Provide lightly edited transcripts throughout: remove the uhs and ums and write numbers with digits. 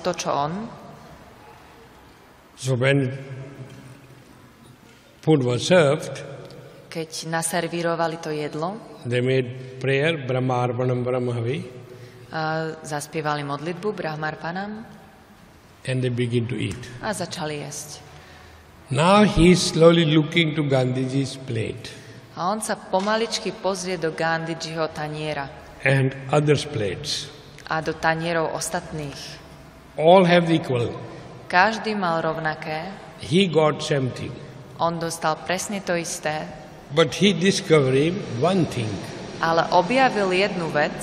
to, čo on. So when food was served, keď naservírovali to jedlo, they made prayer, Brahma Arpanam Brahmahavi, zaspievali modlitbu Brahmarpanam and they begin to eat. a začali jesť. Now he is slowly looking to Gandhiji's plate A on sa pomaličky pozrie do Gandhijiho taniera and others' plates. a do tanierov ostatných. All have equal. Každý mal rovnaké, He got something. on dostal presne to isté, But he discovered one thing, ale objavil jednu vec,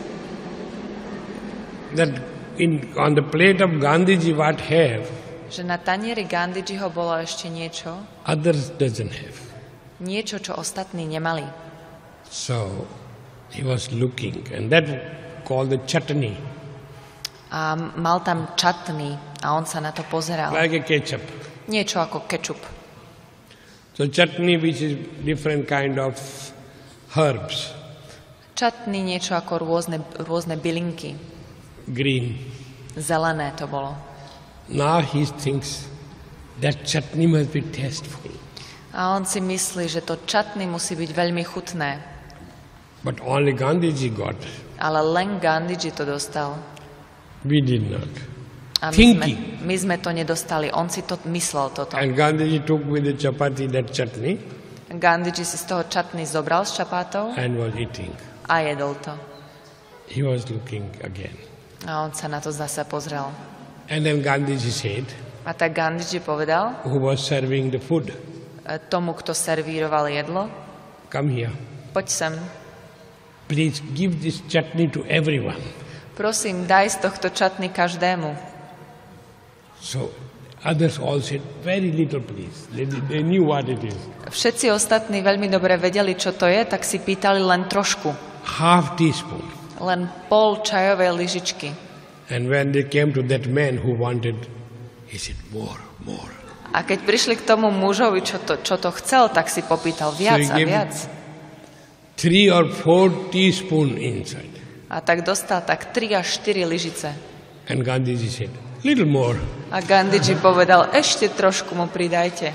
that on the plate of Gandhiji what have, že na tanieri Gandhijiho bolo ešte niečo, others doesn't have. niečo, čo ostatní nemali. So he was looking, and that called the chutney, A mal tam čatný a on sa na to pozeral. like a ketchup. Niečo ako kečup. So chutney, which is different kind of herbs, Čatný niečo ako rôzne bylinky. green. Zelené to bolo. Now he thinks that chutney must be tasteful. A on si myslí, že to čatný musí byť veľmi chutné. But only Gandhiji got. Ale len Gandhiji to dostal. We did not. A Thinking. my sme to nedostali. On si to myslel toto. And Gandhiji took with the chapati that chutney Gandhiji si z toho čatný zobral z čapátov and was eating. a jedol to. He was looking again. A on sa na to zase pozrel. And then Gandhiji said, A tak Gandhiji povedal who was serving the food, tomu, kto servíroval jedlo, come here. poď sem. Please give this chutney to everyone. Prosím, daj z tohto čatny každému. So others all said, very little please. They knew what it is. Všetci ostatní veľmi dobre vedeli, čo to je, tak si pýtali len trošku. Half teaspoon. Len pol čajovej lyžičky. And when they came to that man who wanted, he said, more. A keď prišli k tomu mužovi, čo to chcel, tak si popýtal viac So a he gave viac. 3 or 4 teaspoon inside. A tak dostal tak 3 až 4 lyžice. And Gandhiji said, little more. A Gandhiji povedal, ešte trošku mu pridajte.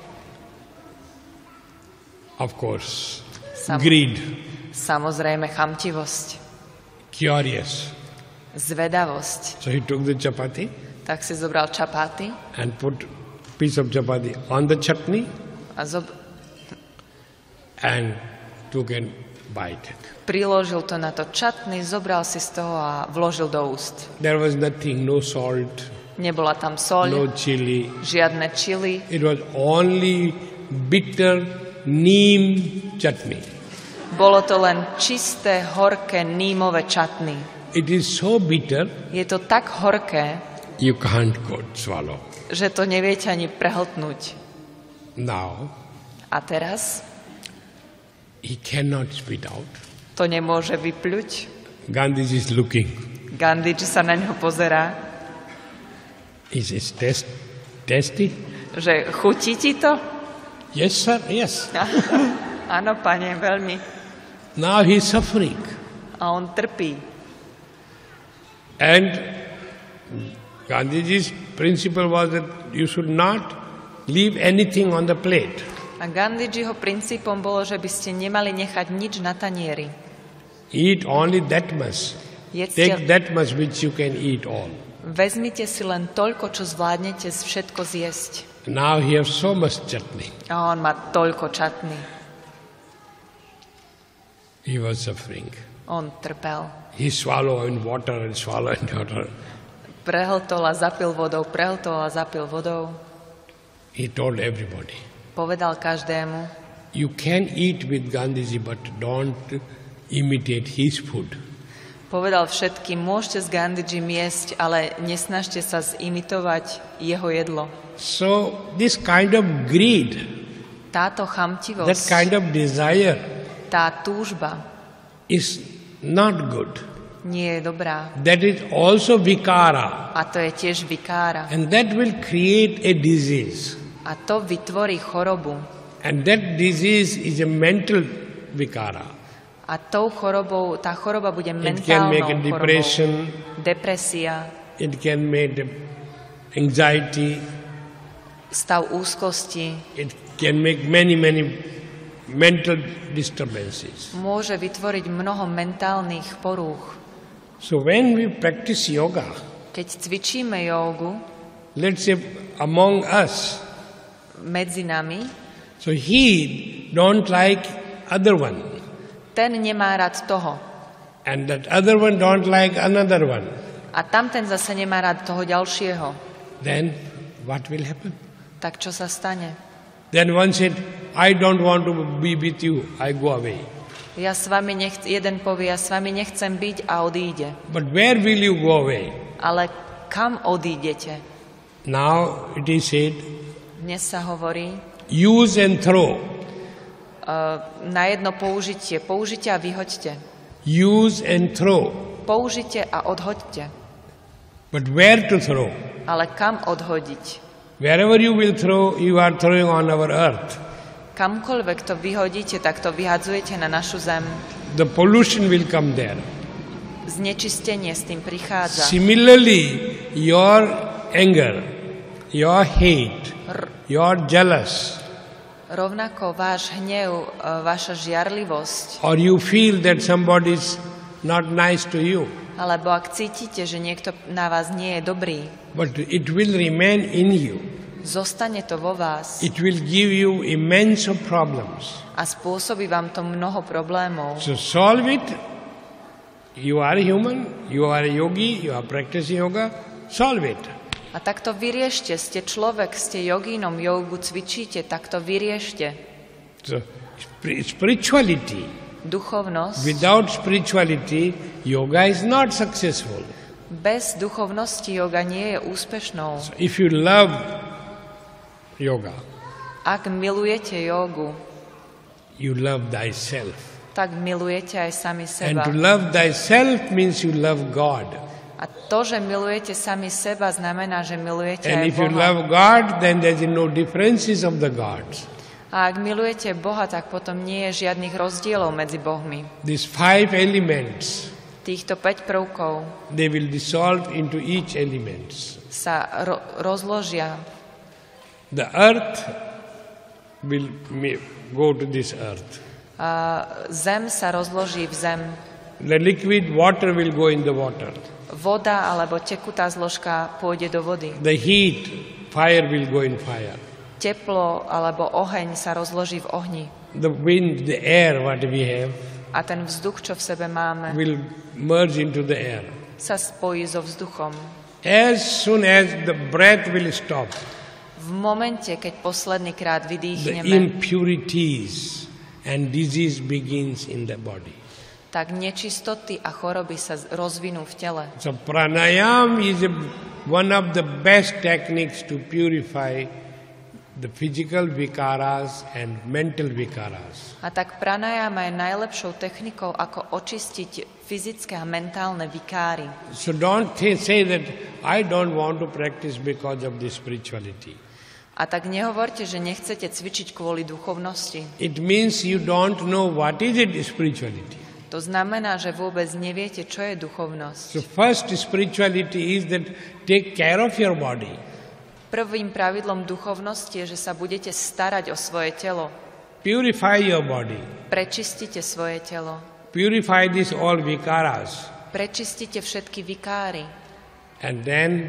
Of course, Sam- greed, Samozrejme chamtivosť, curious. zvedavosť. So he took the chapati Tak si zobral čapáty and put piece of chapati on the chutney a and took and bite it. priložil to na to čatny, zobral si z toho a vložil do úst. There was nothing, no salt, Nebola tam soľ, no chili. žiadne čili, It was only bitter neem chutney. bolo to len čisté, horké, nímové čatny. It is so bitter, Je to tak horké, you can't go swallow. že to neviete ani prehltnúť. Now, A teraz he cannot spit out. to nemôže vypľuť. Gandhiji is looking. Gandhiji sa na ňo pozerá, Is it tasty? že chutí ti to? Yes, sir, yes. Áno, pane, veľmi. Now he is suffering. A on trpí. And Gandhiji's principle was that you should not leave anything on the plate. A Gandhijiho princípom bolo, že by ste nemali nechať nič na tanieri. Eat only that much. Jedzte, Take that much which you can eat all. vezmite si len toľko, čo zvládnete všetko zjesť. Now he has so much chutney. A on má toľko čatný. He was suffering. On trpel. He swallowed in water and swallowed in water. Prehltol a zapil vodou, prehltol a zapil vodou. He told everybody, Povedal každému, you can eat with Gandhiji, but don't imitate his food. povedal všetkým, môžete s Gandhijim jesť, ale nesnažte sa zimitovať jeho jedlo. So this kind of greed, Táto that chamtivosť, kind of desire tá túžba is not good. nie je dobrá. That is also vikara. A to je tiež vikára. And that will create a disease. A to vytvorí chorobu. And that disease is a mental vikara. A tou chorobou, tá choroba bude It can make a mentálnou chorobou. depression, Depresia, it can make anxiety, stav úzkosti, it can make many mental disturbances. môže vytvoriť mnoho mentálnych porúch. So when we practice yoga, Keď cvičíme jógu let's say among us, medzi nami, so he don't like other one, ten nemá rád toho. and that other one don't like another one. A tamten zase nemá rád toho ďalšieho. Then what will happen? Tak čo sa stane? Then one said, I don't want to be with you, I go away. Jeden povie, ja s vami nechcem byť a odíde. But where will you go away? Ale kam odídete? Now it is said, Dnes sa hovorí use and throw. Na jedno použitie. Použite a vyhoďte. Use and throw. Použite a odhoďte. But where to throw? Ale kam odhodiť? Wherever you will throw, you are throwing on our earth. Kamkoľvek to vyhodíte, tak to vyhadzujete na našu zem. The pollution will come there. Znečistenie s tým prichádza. Similarly, your anger, your hate, your jealous, Rovnako váš hnev, vaša žiarlivosť, or you feel that somebody is not nice to you, alebo ak cítite, že niekto na vás nie je dobrý, but it will remain in you. zostane to vo vás It will give you immense problems. a spôsobí vám to mnoho problémov. So solve it. You are a human, you are a yogi, you are practicing yoga, solve it. A tak to vyriešte. Ste človek, ste jogínom, jogu cvičíte, tak to vyriešte. So spirituality, Duchovnosť. without spirituality, yoga is not successful. Bez duchovnosti joga nie je úspešnou. So if you love yoga, Ak milujete jogu, you love thyself. tak milujete aj sami And seba. to love thyself means you love God. A to, že milujete sami seba, znamená, že milujete And aj if you Boha. love God, then there is no differences of the gods. A ak milujete Boha, tak potom nie je žiadnych rozdielov medzi Bohmi. These 5 elements, Týchto 5 prvkov they will dissolve into each element. sa rozložia. The earth will go to this earth. A zem sa rozloží v zem. The liquid water will go in the water. Voda alebo tekutá zložka pôjde do vody. The heat, fire will go in fire. Teplo alebo oheň sa rozloží v ohni. The wind, the air, what we have, A ten vzduch, čo v sebe máme, will merge into the air. sa spojí so vzduchom. As soon as the breath will stop, V momente, keď posledný krát the vydýchneme, impurities and disease begins in the body. tak nečistoty a choroby sa rozvinú v tele. So pranayam is one of the best techniques to purify the physical vikaras and mental vikaras. A tak pranayama je najlepšou technikou, ako očistiť fyzické a mentálne vikáry. So don't say that I don't want to practice because of this spirituality. A tak nehovorte, že nechcete cvičiť kvôli duchovnosti. It means you don't know what is it spirituality. To znamená, že vôbec neviete, čo je duchovnosť. So first spirituality is that take care of your body. Prvým pravidlom duchovnosti je, že sa budete starať o svoje telo. Purify your body. Prečistite svoje telo. Purify these all vikaras. Prečistite všetky vikáry. And then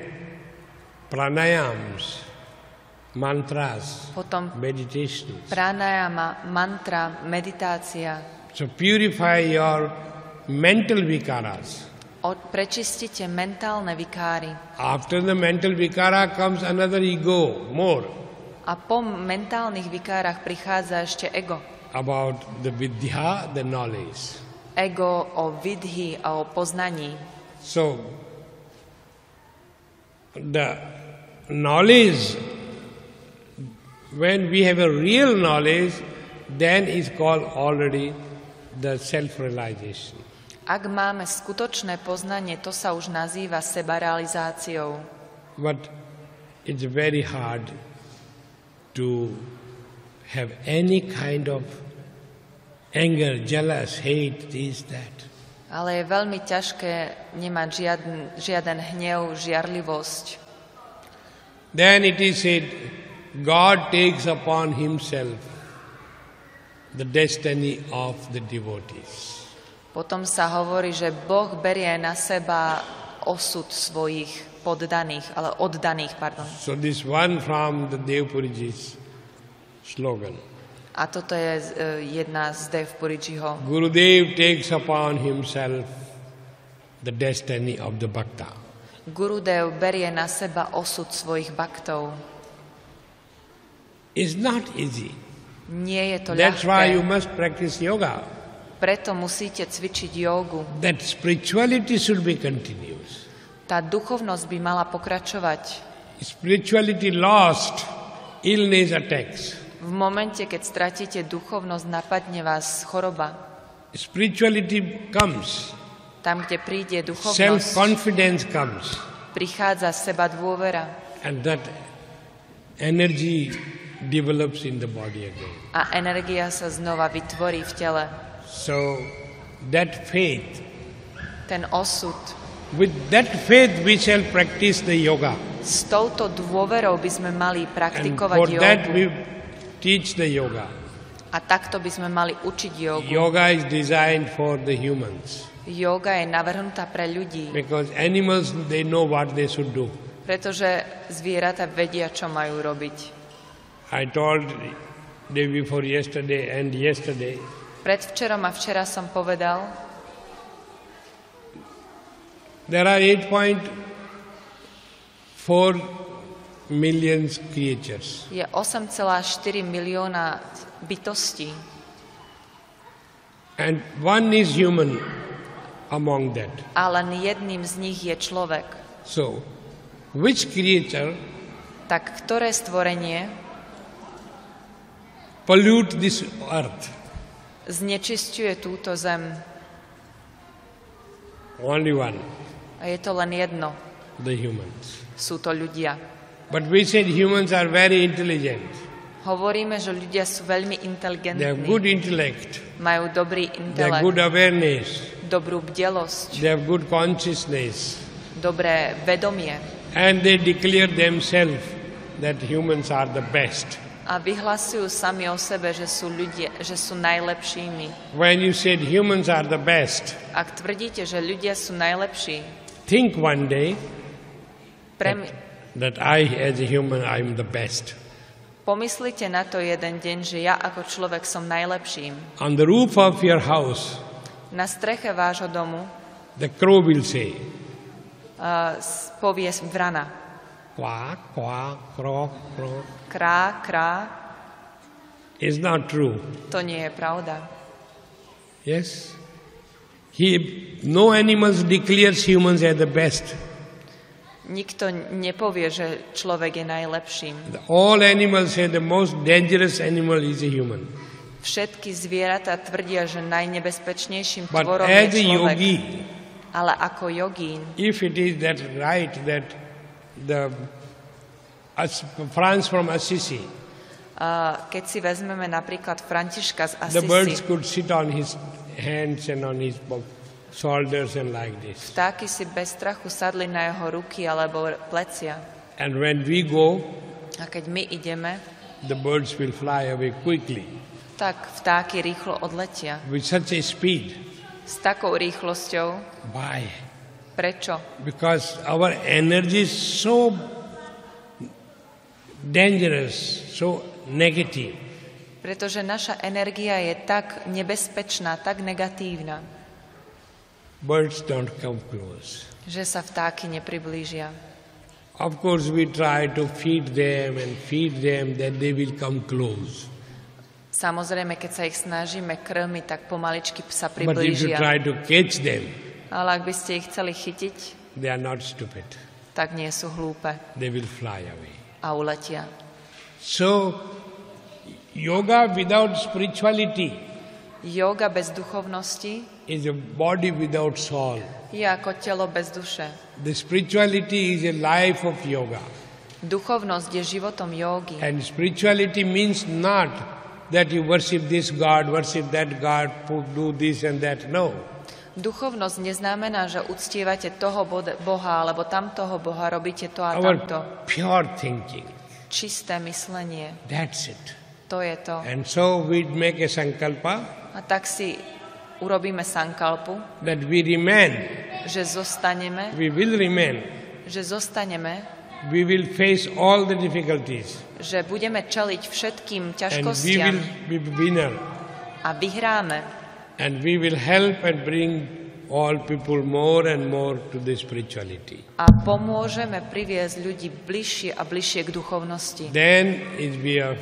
pranayams, mantras, Potom meditations. pranayama, mantra, meditácia. So purify your mental vikaras. Prečistite mentálne vikáry. After the mental vikara comes another ego, more, A po mentálnych vikárach prichádza ešte ego. about the vidya, the knowledge. Ego o vidhi a o poznaní. So the knowledge, when we have a real knowledge, then is called already the self-realization. Ak máme skutočné poznanie, to sa už nazýva sebarealizáciou. But it's very hard to have any kind of anger, jealous, hate, this, that. Ale je veľmi ťažké nemať žiaden hnev, žiarlivosť. Then it is said, God takes upon himself the destiny of the devotees. Potom sa hovorí, že Boh berie na seba osud svojich oddaných. So this one from the Devpuriji's slogan. A toto je jedna z Devpurijiho. Gurudev takes upon himself the destiny of the bhakta. Gurudev berie na seba osud svojich baktov. It's not easy. Nie je to That's why you ľahké. must practice yoga. Preto musíte cvičiť jógu. That spirituality should be continuous. Tá duchovnosť by mala pokračovať. Spirituality lost, illness attacks. V momente, keď stratíte duchovnosť, napadne vás choroba. Spirituality comes. Tam, kde príde duchovnosť, Self-confidence comes. prichádza seba dôvera. And that energy develops in the body again. A energia sa znova vytvorí v tele. So that faith, Ten osud. with that faith we shall practice the yoga. S touto dôverou by sme mali And praktikovať for that we jógu. teach the yoga. A takto by sme mali učiť jógu. Yoga is designed for the humans. Jóga je navrhnutá pre ľudí, Because animals, they know what they should do. pretože zvieratá vedia, čo majú robiť. I told day before yesterday and yesterday, Predvčerom a včera som povedal, there are 8.4 million creatures. je 8,4 milióna bytostí And one is human among that. a len jedným z nich je človek. So, which creature Tak ktoré stvorenie pollute this earth? znečisťuje túto zem? Only one, A je to len jedno. the humans. Sú to ľudia. But we said humans are very intelligent. Hovoríme, že ľudia sú veľmi They have inteligentní. good intellect. Majú dobrý They have good intelekt, awareness. dobrú bdelosť, They have good consciousness. dobré vedomie. And they declare themselves that humans are the best. A vyhlasujú sami o sebe, že sú ľudia, že sú najlepšími. When you said humans are the best, Ak tvrdíte, že ľudia sú najlepší, think one day prem- that I as a human I am the best. pomyslite na to jeden deň, že ja ako človek som najlepším. On the roof of your house, Na streche vášho domu the crow will say, povie vrana. quack, quack, croak, croak. Krá, krá, It's not true. to nie je pravda. Yes? No animals declares humans as the best. Nikto nepovie, že človek je najlepším. All animals say the most dangerous animal is a human. Všetky zvieratá tvrdia, že najnebezpečnejším But tvorom as je a človek. yogi, Ale ako jogín, if it is that right that the Franz from Assisi, keď si vezmeme napríklad Františka z the birds Assisi, could sit on his hands and on his shoulders and like this. vtáky si bez strachu sadli na jeho ruky alebo plecia. And when we go, A keď my ideme, the birds will fly away quickly tak vtáky rýchlo odletia. with such a speed. S takou rýchlosťou. Why? Prečo? Because our energy is so dangerous, so negative. Pretože naša energia je tak nebezpečná, tak negatívna, Birds don't come close. že sa vtáky nepriblížia. Of course, we try to feed them, that they will come close. Samozrejme, keď sa ich snažíme krmiť, tak pomaličky sa But if you priblížia. try to catch them, Ale ak by ste ich chceli chytiť, they are not stupid. tak nie sú hlúpe They will fly away. a uletia. So, yoga without spirituality Jóga bez duchovnosti is a body without soul. je ako telo bez duše. The spirituality is a life of yoga. Duchovnosť je životom jógy. And spirituality means not that you worship this God, worship that God, do this and that. No. Duchovnosť neznamená, že uctievate toho Boha alebo tamtoho Boha, robíte to a Our tamto. pure thinking. Čisté myslenie. That's it. To je to. And so we make a sankalpa A tak si urobíme sankalpu, that we remain, že zostaneme, we will remain, we will face all the difficulties, že budeme čeliť všetkým and we ťažkostiam will be winner, a vyhráme. and we will help and bring all people more and more to the spirituality. A pomôžeme priviesť ľudí bližšie a bližšie k duchovnosti. Then is we are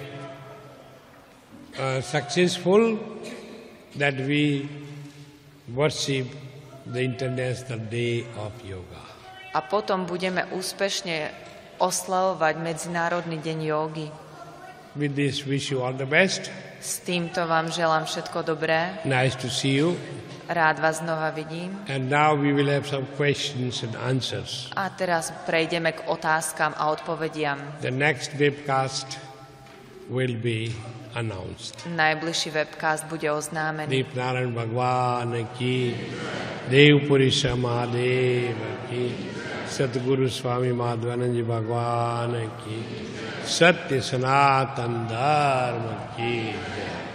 successful that we worship the International Day of Yoga. A potom budeme úspešne oslavovať Medzinárodný deň jógy. With this, wish you all the best. S týmto vám želám všetko dobré. Nice to see you. Rád vás znova vidím. And now we will have some questions and answers. A teraz prejdeme k otázkam a odpovediam. The next webcast will be announced. Najbližší webcast bude oznámený. Deep Narayan Bhagwan ki, Dev Purisha Mahadev ki, Satguru Swami Madhvananji Bhagwan ki, Satya Sanatan Dharma ki.